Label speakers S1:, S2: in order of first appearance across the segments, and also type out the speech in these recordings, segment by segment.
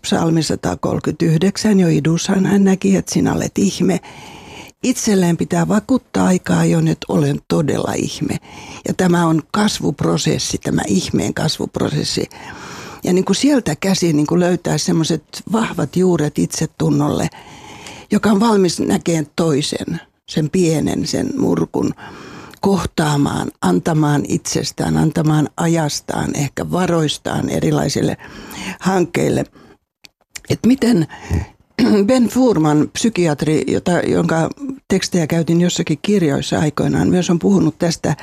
S1: Psalmi 139 jo idushan hän näki, että sinä olet ihme. Itselleen pitää vakuuttaa aikaa ajoin, että olen todella ihme. Ja tämä on kasvuprosessi, tämä ihmeen kasvuprosessi. Ja niin kuin sieltä käsin niin kuin löytää semmoiset vahvat juuret itsetunnolle, joka on valmis näkemään toisen, sen pienen, sen murkun, kohtaamaan, antamaan itsestään, antamaan ajastaan, ehkä varoistaan erilaisille hankkeille. Että miten Ben Fuhrman, psykiatri, jonka tekstejä käytin jossakin kirjoissa aikoinaan, myös on puhunut tästä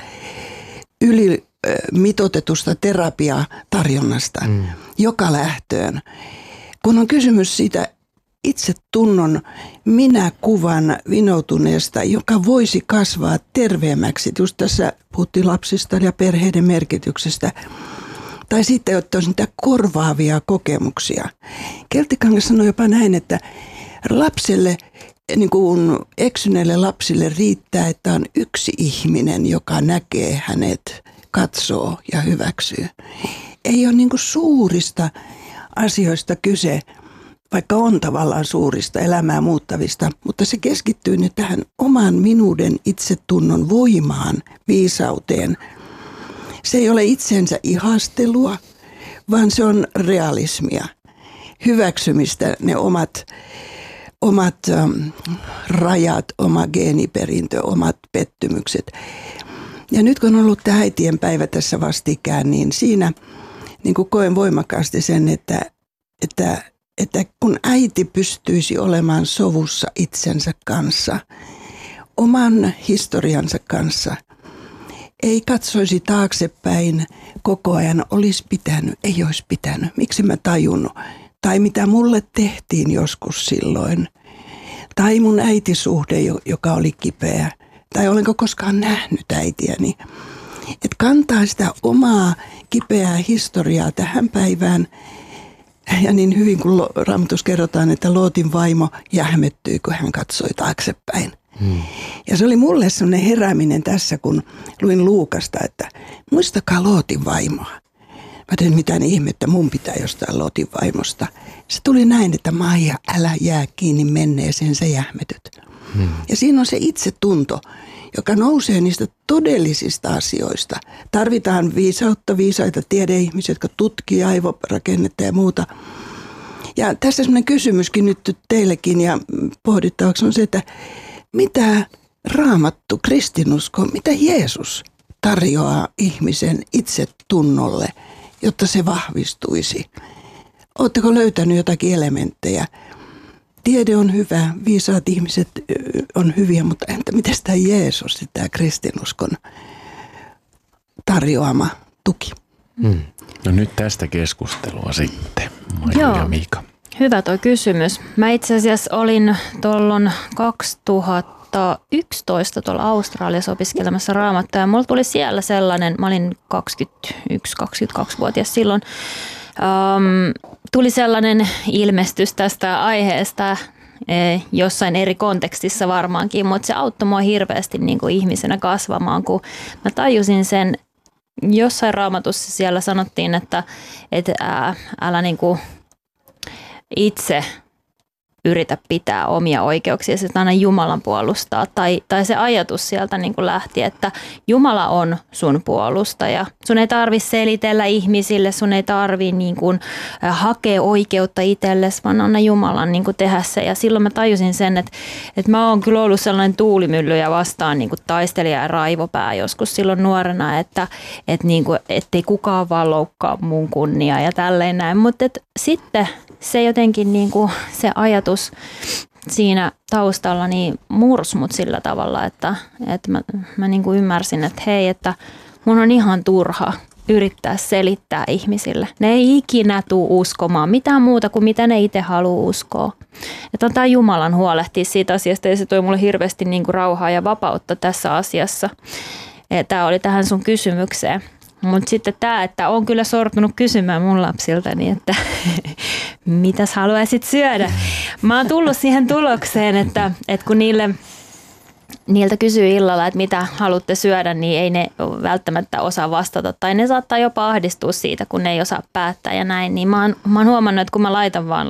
S1: ylimitoitetusta terapiatarjonnasta joka lähtöön. Kun on kysymys siitä itsetunnon minäkuvan vinoutuneesta, joka voisi kasvaa terveemmäksi. Just tässä puhuttiin lapsista ja perheiden merkityksestä. Tai sitten, että on niitä korvaavia kokemuksia. Keltikangas sanoi jopa näin, että lapselle, niin kuin eksyneelle lapsille riittää, että on yksi ihminen, joka näkee hänet, katsoo ja hyväksyy. Ei ole niin kuin suurista asioista kyse, vaikka on tavallaan suurista elämää muuttavista, mutta se keskittyy nyt tähän oman minuuden itsetunnon voimaan, viisauteen. Se ei ole itsensä ihastelua, vaan se on realismia, hyväksymistä, ne omat rajat, oma geeniperintö, omat pettymykset. Ja nyt kun on ollut tämä äitien päivä tässä vastikään, niin siinä niin kuin koen voimakkaasti sen, että kun äiti pystyisi olemaan sovussa itsensä kanssa, oman historiansa kanssa, ei katsoisi taaksepäin koko ajan, ei olisi pitänyt, miksi mä tajunnut, tai mitä mulle tehtiin joskus silloin, tai mun äitisuhde, joka oli kipeä, tai olenko koskaan nähnyt äitiäni. Että kantaa sitä omaa kipeää historiaa tähän päivään. Ja niin hyvin kuin Raamatussa kerrotaan, että Lootin vaimo jähmettyi, kun hän katsoi taaksepäin. Ja se oli mulle sellainen herääminen tässä, kun luin Luukasta, että muistakaa Lootin vaimoa. Mä tein mitään ihmettä, mun pitää jostain Lootin vaimosta. Se tuli näin, että Maija, älä jää kiinni menneeseen, sä jähmetyt. Ja siinä on se itsetunto, joka nousee niistä todellisista asioista. Tarvitaan viisaita tiedeihmisiä, jotka tutkii aivorakennetta ja muuta. Ja tässä sellainen kysymyskin nyt teillekin ja pohdittavaksi on se, että mitä Raamattu, kristinusko, mitä Jeesus tarjoaa ihmisen itsetunnolle, jotta se vahvistuisi? Oletteko löytänyt jotakin elementtejä? Tiede on hyvä, viisaat ihmiset on hyviä, mutta entä miten tämä Jeesus, tämä kristinuskon tarjoama tuki?
S2: No nyt tästä keskustelua sitten, Maija ja Miika.
S3: Hyvä tuo kysymys. Mä itse asiassa olin tuolloin 2011 tuolla Australiassa opiskelemassa Raamattua ja mulla tuli siellä sellainen, mä olin 21-22-vuotias silloin, tuli sellainen ilmestys tästä aiheesta jossain eri kontekstissa varmaankin, mutta se auttoi mua hirveästi niin kuin ihmisenä kasvamaan, kun mä tajusin sen, jossain Raamatussa siellä sanottiin, että älä niin kuin itse yritä pitää omia oikeuksia, että aina Jumalan puolustaa. Tai se ajatus sieltä niin kuin lähti, että Jumala on sun puolustaja. Sun ei tarvitse selitellä ihmisille, sun ei tarvitse niin kuin hakea oikeutta itsellesi, vaan anna Jumalan niin kuin tehdä se. Ja silloin mä tajusin sen, että mä oon kyllä ollut sellainen tuulimyllyjä vastaan niin kuin taistelija ja raivopää joskus silloin nuorena, että niin kuin, ettei kukaan vaan loukkaa mun kunniaa ja tälleen näin. Mutta sitten se jotenkin niin kuin se ajatus siinä taustalla niin mursi mut sillä tavalla, että mä niin kuin ymmärsin, että hei, että mun on ihan turha yrittää selittää ihmisille. Ne ei ikinä tule uskomaan mitään muuta kuin mitä ne itse haluaa uskoa. Että on tämä Jumalan huolehtia siitä asiasta ja se toi mulle hirveästi niin kuin rauhaa ja vapautta tässä asiassa. Tämä oli tähän sun kysymykseen. Mutta sitten tämä, että on kyllä sortunut kysymään mun lapsiltani, että mitäs haluaisit syödä. Mä oon tullut siihen tulokseen, että kun niiltä kysyy illalla, että mitä haluatte syödä, niin ei ne välttämättä osaa vastata. Tai ne saattaa jopa ahdistua siitä, kun ne ei osaa päättää ja näin. Niin mä oon huomannut, että kun mä laitan vaan